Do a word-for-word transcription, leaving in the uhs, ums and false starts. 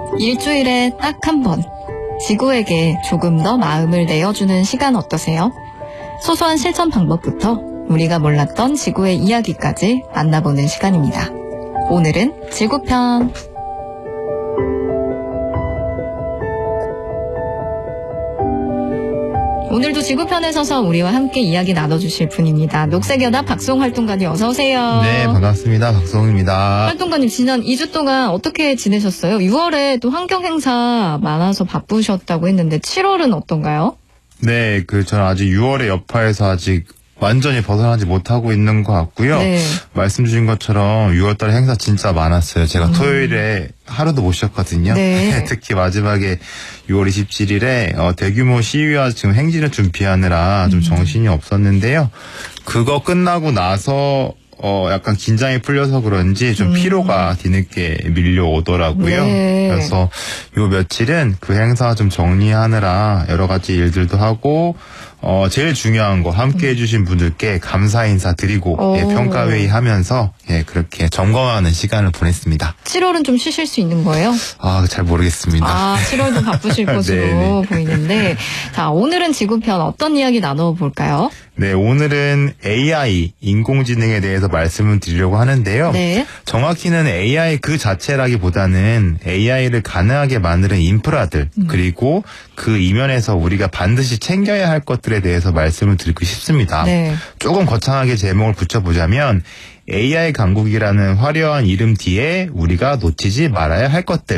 일주일에 딱 한 번, 지구에게 조금 더 마음을 내어주는 시간 어떠세요? 소소한 실천 방법부터 우리가 몰랐던 지구의 이야기까지 만나보는 시간입니다. 오늘은 지구편. 오늘도 지구편에 서서 우리와 함께 이야기 나눠주실 분입니다. 녹색연합 박수홍 활동가님 어서 오세요. 네, 반갑습니다. 박수홍입니다. 활동가님 지난 이 주 동안 어떻게 지내셨어요? 유월에 또 환경행사 많아서 바쁘셨다고 했는데 칠월은 어떤가요? 네, 그 저는 아직 유월의 여파에서 아직 완전히 벗어나지 못하고 있는 것 같고요. 네. 말씀 주신 것처럼 유월달에 행사 진짜 많았어요. 제가 음. 토요일에 하루도 못 쉬었거든요. 네. 특히 마지막에 유월 이십칠일에 어, 대규모 시위와 지금 행진을 준비하느라 좀 음. 정신이 없었는데요. 그거 끝나고 나서 어 약간 긴장이 풀려서 그런지 좀 음. 피로가 뒤늦게 밀려오더라고요. 네. 그래서 요 며칠은 그 행사 좀 정리하느라 여러 가지 일들도 하고 어 제일 중요한 거 함께 해주신 분들께 감사 인사 드리고 예, 평가회의 하면서 예, 그렇게 점검하는 시간을 보냈습니다. 칠월은 좀 쉬실 수 있는 거예요? 아, 잘 모르겠습니다. 아, 칠월도 바쁘실 것으로 네네. 보이는데. 자, 오늘은 지구편 어떤 이야기 나눠볼까요? 네, 오늘은 에이아이, 인공지능에 대해서 말씀을 드리려고 하는데요. 네. 정확히는 에이아이 그 자체라기보다는 에이아이를 가능하게 만드는 인프라들, 음. 그리고 그 이면에서 우리가 반드시 챙겨야 할 것들에 대해서 말씀을 드리고 싶습니다. 네. 조금 거창하게 제목을 붙여보자면 에이아이 강국이라는 화려한 이름 뒤에 우리가 놓치지 말아야 할 것들.